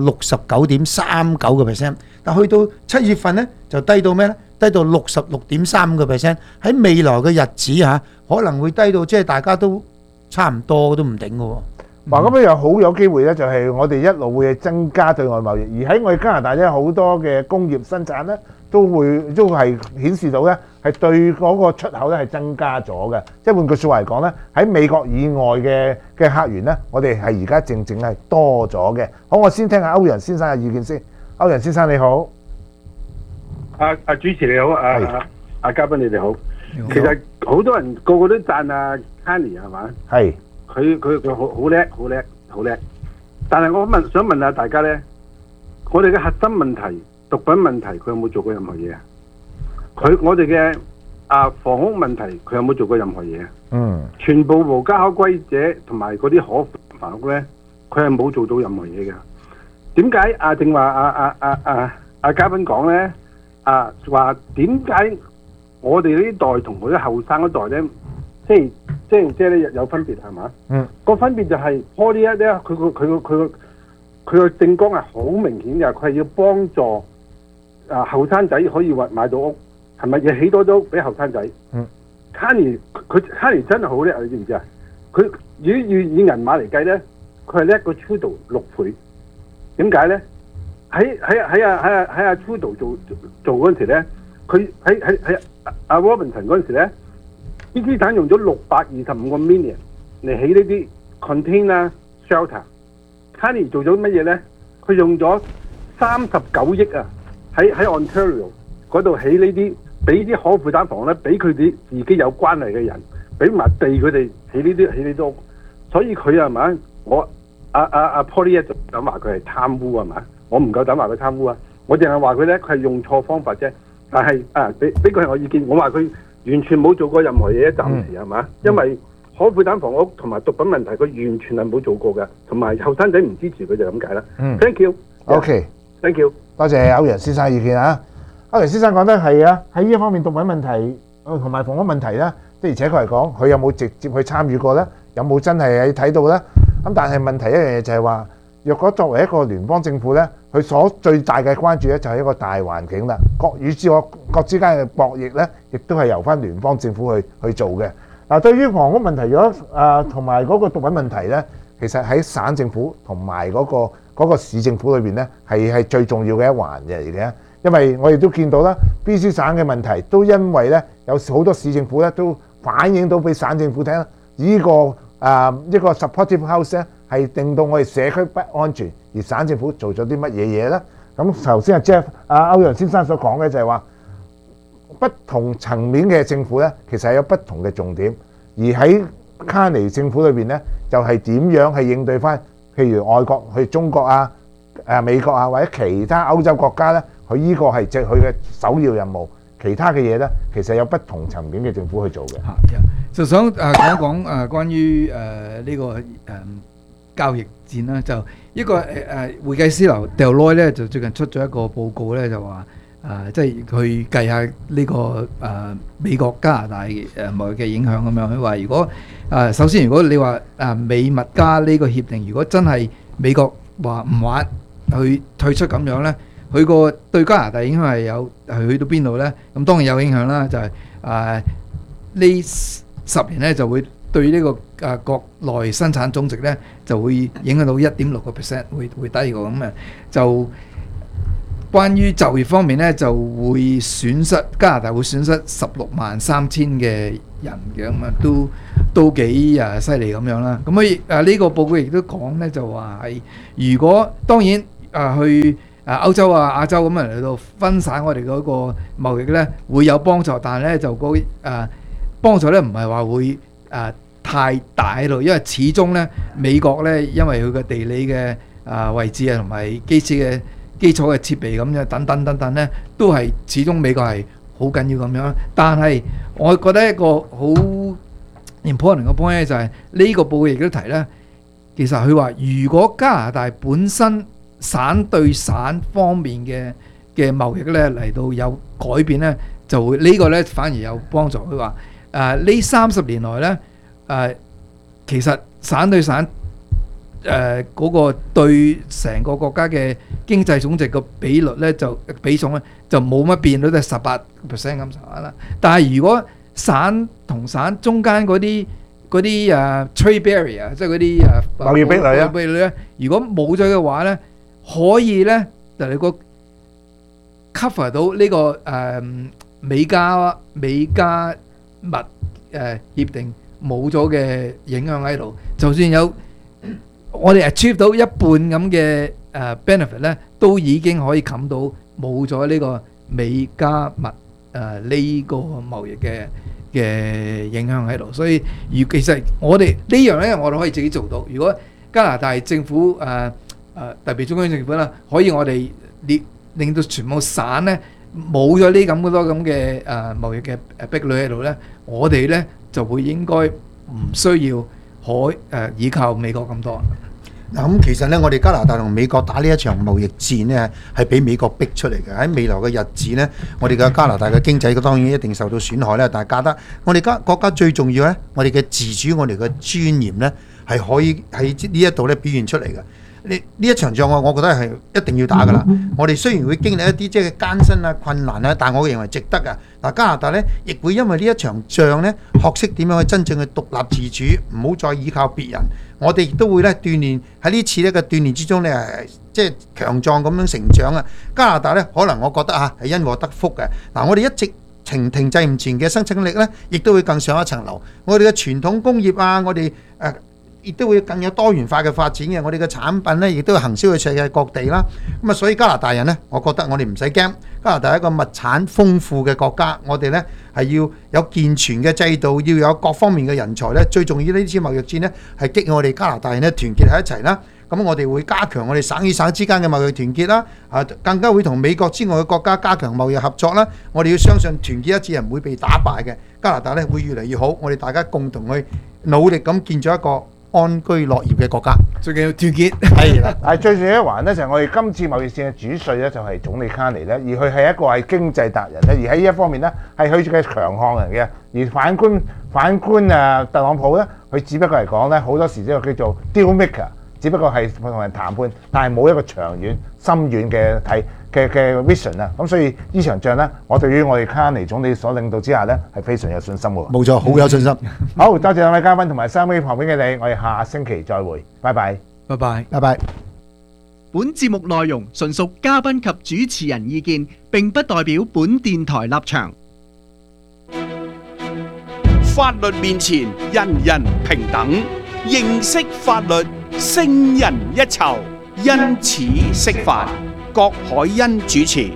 69.39%，但去到7月份咧就低到咩咧？低到66.35%。喺未來嘅日子嚇，可能會低到即係大家都差唔多都唔頂嘅喎。 嗱，咁又好有機會咧，就係我哋一路會增加對外貿易，而喺我哋加拿大咧好多嘅工業生產咧都係顯示到咧係對嗰個出口咧係增加咗嘅。即係換句説話嚟講咧，喺美國以外嘅客源咧，我哋係而家正係多咗嘅。好，我先聽下歐陽先生嘅意見先。歐陽先生你好。 主持你好，嘉賓你哋好。其實好多人個個都讚Carney 係嘛？係。佢好叻。但係我想問下大家咧，我哋嘅核心問題毒品問題，佢有冇做過任何嘢啊？我哋嘅房屋問題，佢有冇做過任何嘢啊？全部無家可歸者同埋嗰啲可房屋咧，佢係冇做到任何嘢嘅。點解正話嘉賓講咧？話點解我哋呢代同佢啲後生一代咧，即係咧有分別係嘛？個分別就係 Poly 咧，佢個政綱係好明顯嘅，佢係要幫助後生仔可以買到屋，係咪要起多咗俾後生仔？Carney 真係好叻，你知唔知啊？佢如果以銀碼嚟計咧，佢係叻過 Trudeau 6倍。點解咧？喺Trudeau 做嗰陣時咧，佢喺Robinson 嗰陣時咧，伊斯坦用咗625個 million 嚟起呢啲 container shelter。Carney 做咗乜嘢咧？佢用咗39億啊，喺 Ontario 嗰度起呢啲，俾啲可負擔房咧，俾佢哋自己有關係嘅人，俾埋地佢哋起呢啲屋。所以佢係咪？我Poly 就咁話佢係貪污係嘛？我唔夠膽話佢貪污啊！我淨係話佢咧，佢係用錯方法啫。但係俾佢係我意見，我話佢完全冇做過任何嘢，暫時係嘛？因為可負擔房屋同埋毒品問題，佢完全係冇做過嘅，同埋後生仔唔支持佢就咁解啦。Thank you。OK。Thank you。 多謝歐陽先生意見啊！歐陽先生講得係啊，喺呢一方面毒品問題同埋房屋問題咧，的而且確嚟講，佢有冇直接去參與過咧？有冇真係睇到咧？咁但係問題一樣嘢就係話，若果作為一個聯邦政府咧，佢所最大嘅關注咧就係一個大環境啦。國與國之間嘅博弈咧，亦都係由翻聯邦政府去做嘅。嗱，對於房屋問題，如果同埋嗰個毒品問題咧，其實喺省政府同埋嗰個市政府裏邊咧，係最重要嘅一環嚟嘅。因為我哋都見到啦 ，BC 省嘅問題都因為咧有好多市政府咧都反映到俾省政府聽，呢個supportive house 咧係令到我哋社區不安全，而省政府做咗啲乜嘢嘢咧？咁頭先Jeff 歐陽先生所講嘅就係話，不同層面嘅政府咧，其實係有不同嘅重點，而喺Carney政府裏邊咧，就係點樣去應對翻，譬如外國去中國啊、美國啊或者其他歐洲國家咧，佢呢個係即係佢嘅首要任務。其他嘅嘢咧，其實有不同層面嘅政府去做嘅。 就想講一講關於呢個交易戰啦，就一個會計師樓 Deloitte 咧，就最近出咗一個報告咧，就話即係去計下呢個美國加拿大貿易嘅影響咁樣。佢話如果首先如果你話美墨加呢個協定，如果真係美國話唔玩， 去退出咁樣咧，佢個對加拿大影響係去到邊度咧？咁當然有影響啦，就係呢10年咧就會對呢個國內生產總值咧就會影響到 1.6%， 會低過咁啊。就關於就業方面咧，就會損失加拿大會損失163000嘅人嘅，咁啊都幾犀利咁樣啦。咁呢個報告亦都講咧，就話係如果當然去歐洲亞洲咁嚟到分散我哋嗰個貿易咧，會有幫助，但係咧就幫助咧唔係話會太大喺度，因為始終咧美國咧因為佢個地理嘅位置啊，同埋基礎嘅設備咁樣等等咧，都係始終美國係好緊要咁樣。但係我覺得一個好 important 嘅 point 咧，就係呢個報告亦都提咧，其實佢話如果加拿大本身省對省方面嘅貿易咧嚟到有改變咧，就會呢個咧反而有幫助。佢話呢30年來咧其實省對省嗰個對成個國家嘅經濟總值個比率咧比重咧就冇乜變，都係18% 咁上下啦。但係如果省同省中間嗰啲trade barrier， 即係嗰啲貿易壁壘咧，如果冇咗嘅話咧，可以咧就你個 cover 到呢個美加密協定冇咗嘅影響喺度，就算有我哋 achieve 到一半咁嘅benefit 咧，都已經可以冚到冇咗呢個美加密呢個貿易嘅影響喺度。所以其實我哋呢樣咧，我哋可以自己做到。如果加拿大政府特別中央政府啦，可以我哋令到全部省咧冇咗呢咁多咁嘅貿易嘅壁壘喺度咧，我哋咧就會應該唔需要依靠美國咁多。 嗱咁其實咧，我哋加拿大同美國打呢一場貿易戰呢，係俾美國逼出嚟嘅。喺未來嘅日子呢，我哋嘅加拿大嘅經濟當然一定受到損害啦。但係我哋國家最重要呢，我哋嘅自主、我哋嘅尊嚴呢，係可以喺呢一度咧表現出嚟嘅。呢一場仗我覺得係一定要打㗎啦。我哋雖然會經歷一啲即係艱辛啊、困難啊，但係我認為值得㗎。嗱，加拿大呢亦會因為呢一場仗呢，學識點樣去真正嘅獨立自主，唔好再依靠別人。我哋亦都會咧鍛鍊喺呢次咧嘅鍛鍊之中咧，即係強壯咁樣成長啊！加拿大咧，可能我覺得係因禍得福嘅。嗱，我哋一直停滯唔前嘅生產力咧，亦都會更上一層樓。我哋嘅傳統工業啊，我哋亦都會更有多元化嘅發展嘅。我哋嘅產品咧，亦都會行銷去世界各地啦。咁啊，所以加拿大人咧，我覺得我哋唔使驚。加拿大係一個物產豐富嘅國家，我哋咧係要有健全嘅制度，要有各方面嘅人才咧。最重要呢次貿易戰咧，係激我哋加拿大人咧團結喺一齊啦。咁我哋會加強我哋省與省之間嘅貿易團結啦。更加會同美國之外嘅國家加強貿易合作啦。我哋要相信團結一致係唔會被打敗嘅。加拿大咧會越嚟越好，我哋大家共同去努力咁建造一個安居樂業嘅國家， 最緊要團結。 係啦，但係最重要一環咧，就係我哋今次貿易戰嘅主帥咧，就係總理卡尼咧，而佢係一個係經濟達人咧，而喺呢一方面咧係佢嘅強項嚟嘅。而反觀特朗普咧，佢只不過係講咧好多時呢個叫做 deal maker， 只不過係同人談判，但係冇一個長遠、深遠嘅 vision 啊。咁所以呢場仗咧，我對於我哋卡尼總理所領導之下咧，係非常有信心嘅。 冇錯，好有信心。 好，多謝兩位嘉賓同埋3位旁邊嘅你，我哋下星期再會，拜拜， 拜拜， 拜拜。 本節目內容純屬嘉賓及主持人意見，並不代表本電台立場。 法律面前，人人平等。認識法律，勝人一籌。因此釋法。郭海欣主持。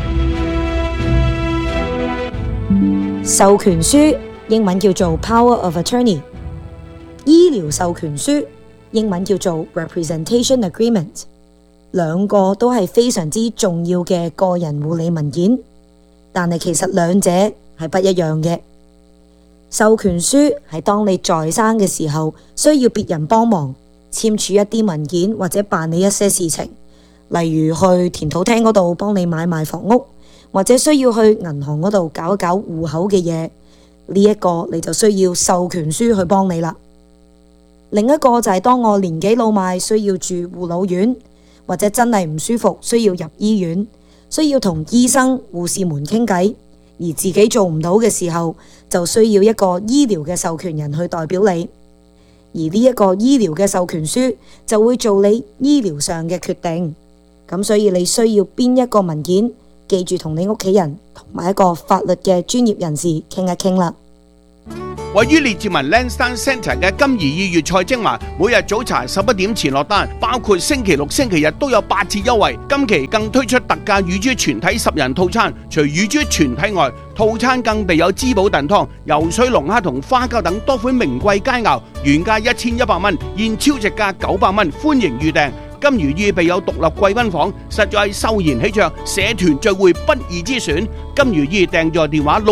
授權書英文叫做 Power of Attorney， 醫療授權書英文叫做 Representation Agreement， 兩個都係非常之重要嘅個人護理文件，但係其實兩者係不一樣嘅。授權書係當你在生嘅時候需要別人幫忙簽署一啲文件或者辦理一些事情，例如去田土廳嗰度幫你買賣房屋，或者需要去銀行嗰度搞一搞戶口嘅嘢，呢一個你就需要授權書去幫你啦。另一個就係當我年紀老邁需要住護老院， 或者真係唔舒服，需要入醫院，需要同醫生、護士們傾偈，而自己做唔到嘅時候，就需要一個醫療嘅授權人去代表你。而呢一個醫療嘅授權書就會做你醫療上嘅決定。咁所以你需要邊一個文件，記住同你屋企人同埋一個法律嘅專業人士傾一傾啦。 位於列治文 Lansdowne Centre 嘅金怡粵菜精華，每日早茶11點前落單，包括星期六、星期日都有8折優惠。今期更推出特價乳豬全體10人套餐，除乳豬全體外，套餐更備有滋補燉湯、游水龍蝦同花膠等多款名貴佳肴，原價1100蚊，現超值價900蚊，歡迎預訂。金如意備有獨立貴賓房，實在係秀賢喜鵲，社團聚會不二之選。金如意訂座電話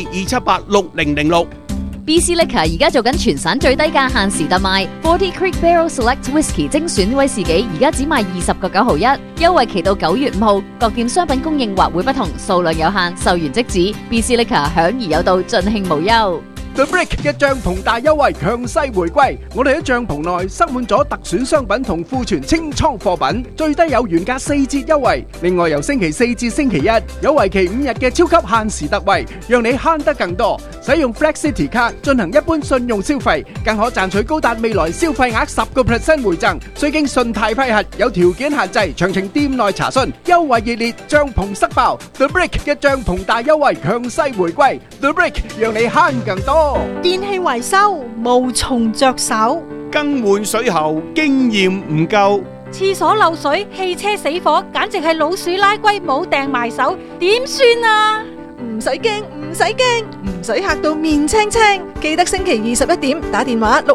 604-278-6006。 BC Liquor 而家做緊全省最低價限時特賣 ，40 Creek Barrel Select Whisky 精選威士忌，而家只賣20個9毫1，優惠期到9月5號。各店商品供應或會不同，數量有限，售完即止。BC Liquor 享而有道，盡興無憂。 The Brick 嘅帳篷大優惠強勢回歸，我哋喺帳篷內塞滿咗特選商品同庫存清倉貨品，最低有原價4折優惠。另外由星期4至星期1有為期5日嘅超級限時特惠，讓你慳得更多。使用 Flex City 卡進行一般信用消費，更可賺取高達未來消費額10% 回贈，需經信貸批核，有條件限制，詳情店內查詢。優惠熱烈，帳篷塞爆 The Brick 嘅帳篷大優惠強勢回歸 The Brick 讓你慳更多。 電器維修無從着手， 更換水喉經驗唔夠， 廁所漏水、汽車死火，簡直係老鼠拉龜冇掟埋手，點算啊？ 唔使驚，唔使驚，唔使嚇到面青青。記得星期21點打電話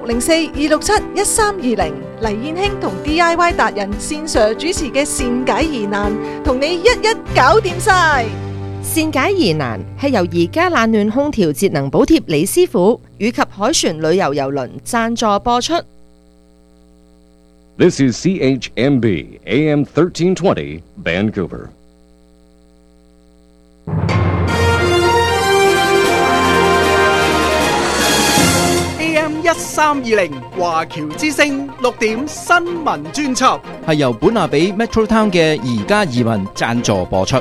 604-267-1320，黎燕卿同 DIY 達人線上主持嘅善解疑難，同你一一搞掂晒。 善解疑難係由而家冷暖空調節能補貼李師傅以及海船旅遊郵輪贊助播出。 This is CHMB AM 1320 Vancouver. AM 1320華僑之聲6點新聞專輯， 係由本亞比 Metro Town 嘅而家移民贊助播出。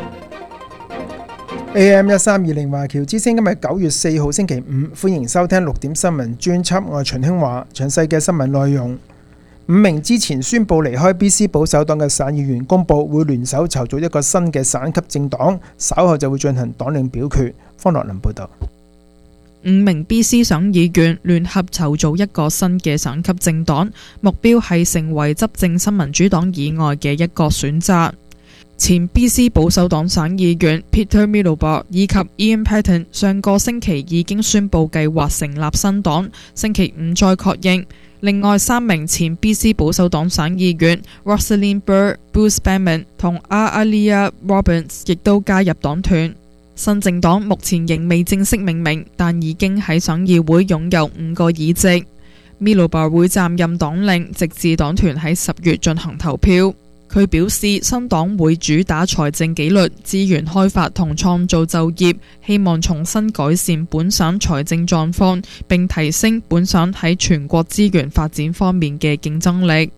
AM 1320華僑之聲今日9月4號星期五，歡迎收聽6點新聞專輯，我係秦興華。詳細嘅新聞內容，5名之前宣布離開 BC 保守黨嘅省議員公佈會聯手籌組一個新嘅省級政黨，稍後就會進行黨領表決。方樂林報道 ，5名 BC 省議員聯合籌組一個新嘅省級政黨，目標係成為執政新民主黨以外嘅一個選擇。前 BC 保守黨省議員 Peter Middlebar 以及 Ian Paton 上個星期已經宣布計劃成立新黨，星期五再確認。另外3名前 BC 保守黨省議員 Rosalind Burr、Bruce Banman 同 Alia Robbins 亦都加入黨團。新政黨目前仍未正式命名，但已經喺省議會擁有5個議席。Middlebar 會擔任黨領，直至黨團喺10月進行投票。佢表示，新黨會主打財政紀律、資源開發同創造就業，希望重新改善本省財政狀況，並提升本省喺全國資源發展方面嘅競爭力。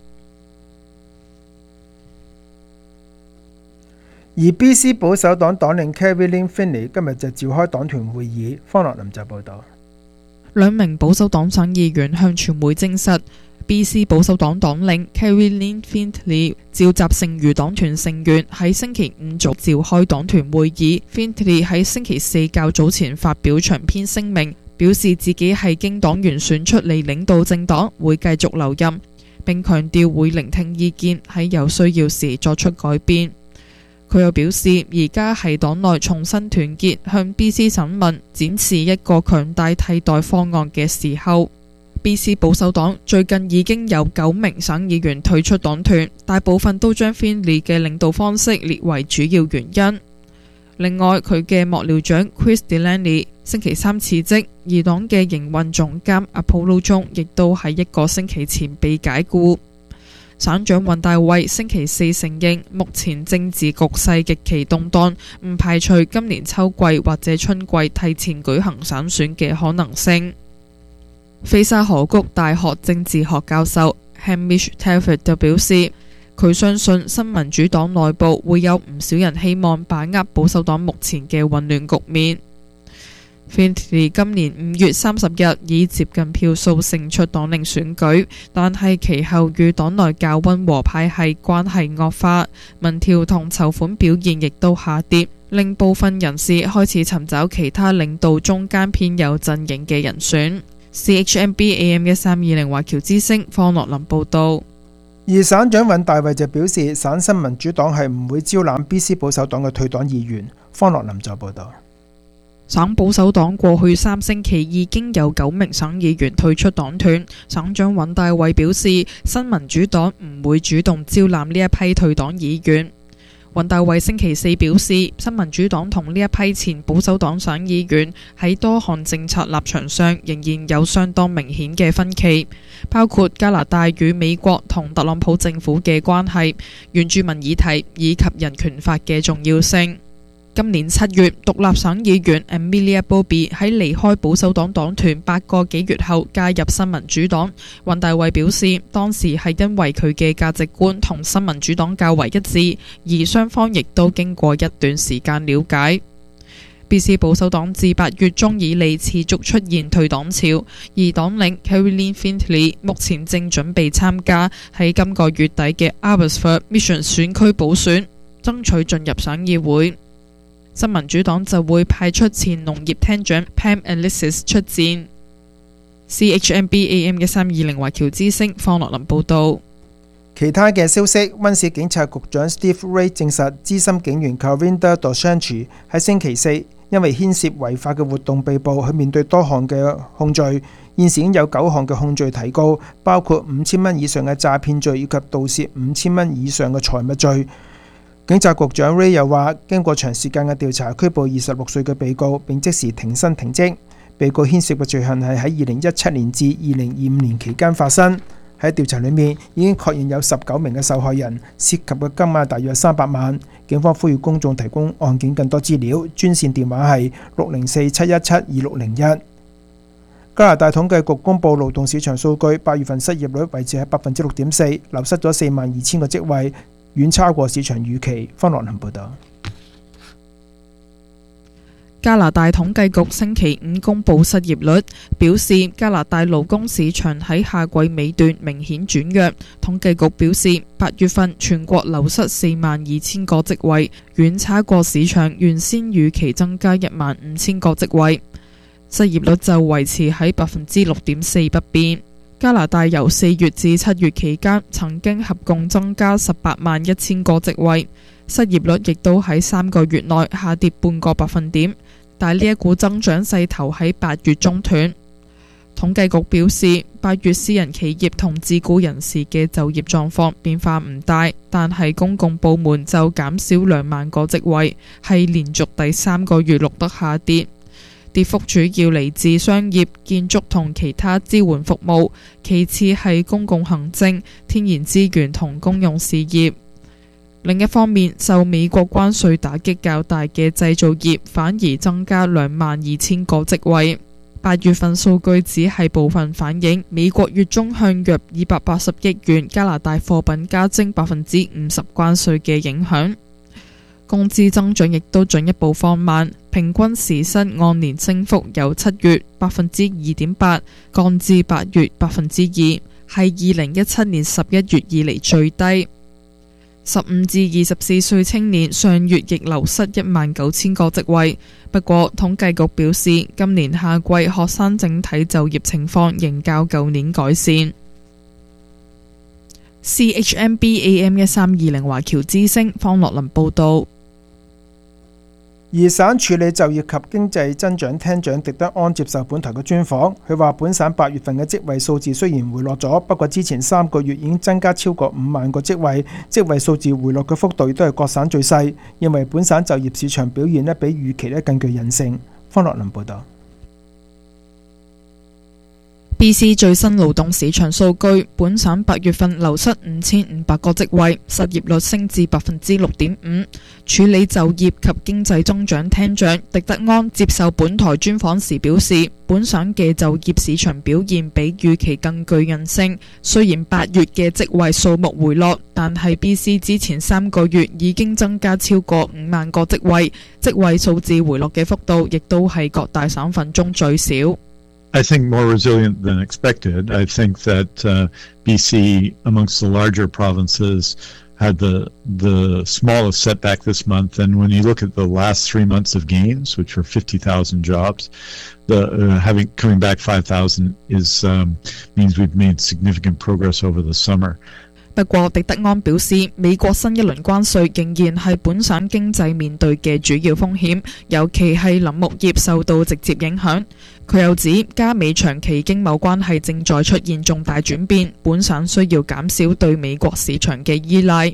而 BC 保守黨黨領 Kevin Finney 今日就召開黨團會議。方樂林就報道 ，2名保守黨省議員向傳媒證實，BC 保守黨黨領 Caroline Findlay 召集剩餘黨團成員喺星期五早召開黨團會議。Findlay 喺星期四較早前發表長篇聲明，表示自己係經黨員選出嚟領導政黨，會繼續留任，並強調會聆聽意見，喺有需要時作出改變。佢又表示，而家係黨內重新團結，向 BC 省民展示一個強大替代方案嘅時候。BC 保守黨最近已經有9名省議員退出黨團，大部分都將 Finley 嘅領導方式列為主要原因。另外，佢嘅幕僚長 Chris Delaney 星期三辭職，而黨嘅營運總監 Apollo 中亦都喺1個星期前被解雇。省長尹大衛星期四承認，目前政治局勢極其動盪，唔排除今年秋季或者春季提前舉行省選嘅可能性。菲沙河谷大學政治學教授 Hamish Telford 就表示， 佢相信新民主黨內部會有唔少人希望把握保守黨目前嘅混亂局面。Findlay 今年5月30日以接近票數勝出黨領選舉，但係其後與黨內較溫和派系關係惡化，民調同籌款表現亦都下跌，令部分人士開始尋找其他領導中間偏右陣營嘅人選。CHMB AM1320華僑之聲方樂林報導。 而省長尹大衛就表示，省新民主黨係唔會招攬 BC 保守黨嘅退黨議員。方樂林就報導。 省保守黨過去3星期已經有9名省議員退出黨團。省長尹大衛表示，新民主黨唔會主動招攬呢一批退黨議員。尹大衛星期4表示，新民主黨同呢一批前保守黨省議員喺多項政策立場上仍然有相當明顯嘅分歧，包括加拿大與美國同特朗普政府嘅關係、原住民議題以及人權法嘅重要性。今年7月，獨立省議員 Amelia Bobby 喺離開保守黨黨團8個幾月後加入新民主黨。尹大衛表示，當時係因為佢嘅價值觀同新民主黨較為一致，而雙方亦都經過一段時間了解。BC 保守黨自8月中以嚟持續出現退黨潮，而黨領 Caroline Findlay 目前正準備參加喺今個月底嘅 Abbotsford Mission 選區補選，爭取進入省議會。新民主黨就會派出前農業廳長 Pam Alexis 出戰。CHMB AM1320華僑之聲方樂林報導。 其他嘅消息，溫市警察局長 Steve Ray 證實，資深警員 Karinda Dosanjh 喺星期4因為牽涉違法嘅活動被捕，佢面對多項嘅控罪。現時已經有9項嘅控罪提告，包括5000蚊以上嘅詐騙罪以及盜竊5000蚊以上嘅財物罪。警察局長 Ray 又話，經過長時間嘅調查，拘捕26歲嘅被告，並即時停薪停職。被告牽涉嘅罪行係喺2017年至2025年期間發生。喺調查裏面，已經確認有19名嘅受害人，涉及嘅金額大約300萬。警方呼籲公眾提供案件更多資料，專線電話係604-717-2601。加拿大統計局公布勞動市場數據，8月份失業率維持喺 6.4%， 流失咗42,000個職位，遠超過市場預期。方樂林報導。 加拿大統計局星期5公布失業率，表示加拿大勞工市場喺夏季尾段明顯轉弱。統計局表示，8月份全國流失42,000個職位，遠超過市場原先預期增加15,000個職位。失業率就維持喺 6.4% 不變。加拿大由4月至7月期間曾經合共增加181,000個職位，失業率亦都喺3個月內下跌半個百分點，但呢一股增長勢頭喺8月中斷。統計局表示，8月私人企業同自雇人士嘅就業狀況變化唔大，但係公共部門就減少2萬個職位，係連續第3個月錄得下跌。跌幅主要嚟自商業、建築同其他支援服務，其次係公共行政、天然資源同公用事業。另一方面，受美國關稅打擊較大嘅製造業反而增加22,000個職位。8月份數據只係部分反映美國月中向約280億元加拿大貨品加徵 50% 關稅嘅影響。工資增長亦都進一步放慢，平均時薪按年升幅由7月 2.8% 降至8月 2%， 係2017年11月以嚟最低。15至24歲青年上月亦流失19,000個職位，不過統計局表示，今年夏季學生整體就業情況仍較舊年改善。CHMB AM1320華僑之聲方樂林報導。 而省處理就業及經濟增長廳長狄德安接受本台嘅專訪，佢話本省8月份嘅職位數字雖然回落咗，不過之前3個月已經增加超過5萬個職位，職位數字回落嘅幅度都係各省最細，認為本省就業市場表現比預期更具韌性。方樂林報導。 BC 最新勞動市場數據，本省8月份流失5500個職位，失業率升至 6.5%。處理就業及經濟增長廳長狄德安接受本台專訪時表示，本省嘅就業市場表現比預期更具韌性。雖然8月嘅職位數目回落，但係 BC 之前3個月已經增加超過5萬個職位，職位數字回落嘅幅度亦都係各大省份中最少。 I think more resilient than expected. I think that BC, amongst the larger provinces, had the smallest setback this month. And when you look at the last 3 months of gains, which were 50,000 jobs, coming back 5,000 means we've made significant progress over the summer. 不過，狄德安表示，美國新一輪關稅仍然係本省經濟面對嘅主要風險，尤其係林木業受到直接影響。佢又指，加美長期經貿關係正在出現重大轉變，本省需要減少對美國市場嘅依賴。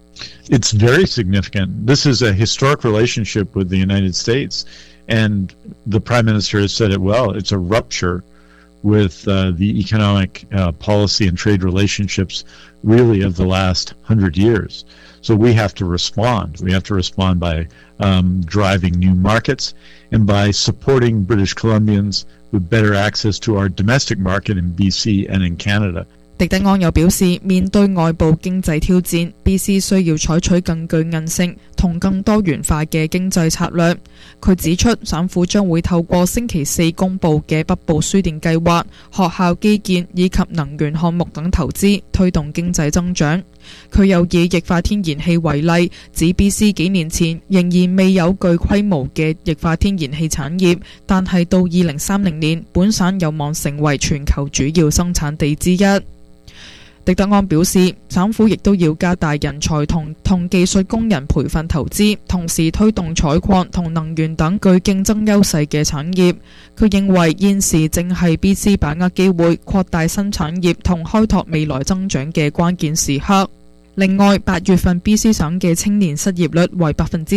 It's very significant. This is a historic relationship with the United States, and the Prime Minister has said it well. It's a rupture with the economic policy and trade relationships really of the last 100 years. So we have to respond. We have to respond by driving new markets and by supporting British Columbians with better access to our domestic market in BC and in Canada. 狄德安又表示，面對外部經濟挑戰 ，BC 需要採取更具韌性同更多元化嘅經濟策略。佢指出，省府將會透過星期4公佈嘅北部輸電計劃、學校基建以及能源項目等投資，推動經濟增長。佢又以液化天然氣為例，指 BC 幾年前仍然未有具規模嘅液化天然氣產業，但係到2030年，本省有望成為全球主要生產地之一。狄德安表示，省府亦都要加大人才同技術工人培訓投資，同時推動採礦同能源等具競爭優勢嘅產業。佢認為現時正係 BC 把握機會擴大新產業同開拓未來增長嘅關鍵時刻。另外，8月份 BC 省嘅青年失業率為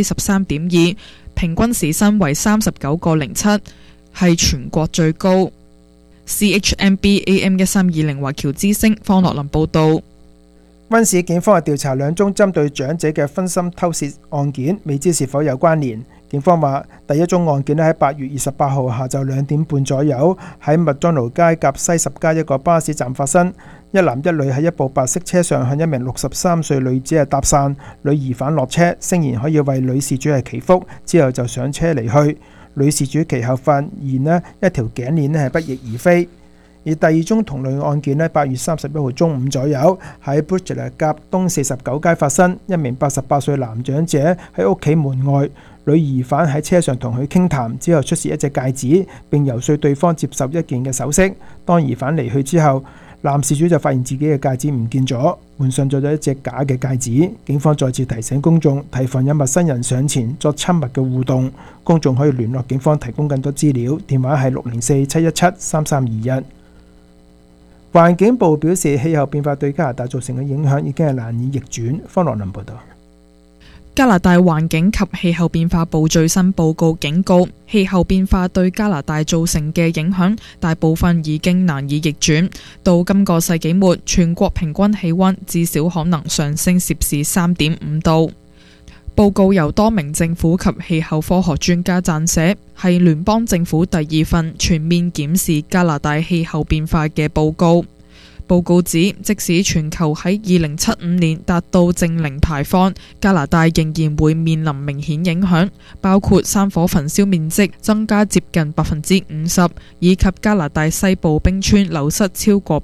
13.2%， 平均時薪為 39.07， 係全國最高。CHMB AM 1320華僑之聲方樂林報導。 溫市警方係調查2宗針對長者嘅分心偷竊案件，未知是否有關聯。警方話，第一宗案件喺8月28號下晝2點半左右喺麥當勞街夾西十街一個巴士站發生，一男一女喺一部白色車上向一名63歲女子係搭訕，女疑犯落車，聲言可以為女事主係祈福，之後就上車離去。女事主其後發現一條頸鏈係不翼而飛。而第二宗同類案件8月31號中午左右喺 Bridget 夾東49街發生，一名88歲男長者喺屋企門外，女疑犯喺車上同佢傾談，之後出示一隻戒指，並遊說對方接受一件嘅首飾。當疑犯離去之後，男事主就發現自己嘅戒指唔見咗，換上咗一隻假嘅戒指。警方再次提醒公眾提防有陌生人上前作親密嘅互動。公眾可以聯絡警方提供更多資料，電話係604-717-3321。環境部表示，氣候變化對加拿大造成嘅影響已經係難以逆轉。方樂林報導。 加拿大環境及氣候變化部最新報告警告，氣候變化對加拿大造成嘅影響大部分已經難以逆轉。到今個世紀末，全國平均氣溫至少可能上升攝氏 3.5 度。報告由多名政府及氣候科學專家撰寫，係聯邦政府第2份全面檢視加拿大氣候變化嘅報告。報告指，即使全球喺2075年達到淨零排放，加拿大仍然會面臨明顯影響，包括山火焚燒面積增加接近 50%， 以及加拿大西部冰川流失超過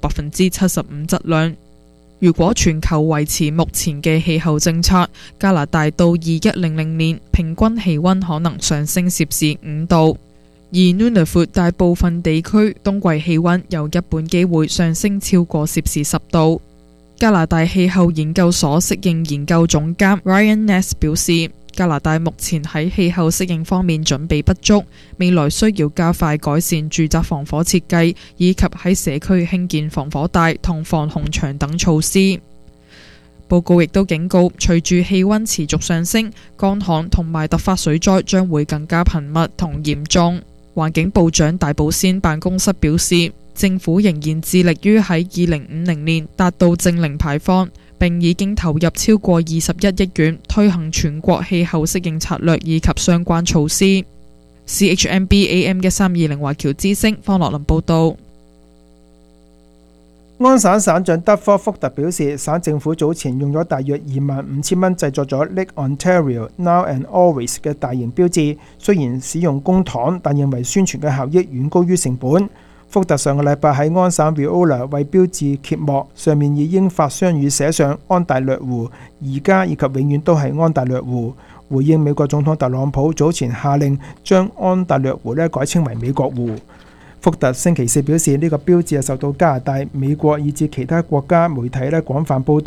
75% 質量。如果全球維持目前嘅氣候政策，加拿大到2100年平均氣溫可能上升攝氏5度。而 Nunavut 大部分地區冬季氣溫有一半機會上升超過攝氏10度。加拿大氣候研究所適應研究總監 Ryan Ness 表示，加拿大目前喺氣候適應方面準備不足，未來需要加快改善住宅防火設計，以及喺社區興建防火帶同防洪牆等措施。報告亦都警告，隨住氣溫持續上升，乾旱同埋突發水災將會更加頻密同嚴重。環境部長大保先辦公室表示， 政府仍然致力於喺2050年達到淨零排放，並已經投入超過21億元推行全國氣候適應策略以及相關措施。CHMB AM1320華僑之聲方樂林報導。 安省省長德科福特表示，省政府早前用咗大約25,000蚊製作咗 Lake Ontario Now and Always 嘅大型標誌，雖然使用公帑，但認為宣傳嘅效益遠高於成本。福特上個禮拜喺安省 Viola 為標誌揭幕，上面以英法雙語寫上安大略湖，而家以及永遠都係安大略湖，回應美國總統特朗普早前下令將安大略湖改稱為美國湖。福特星期四表示，呢個標誌係受到加拿大、美國以至其他國家媒體廣泛報導。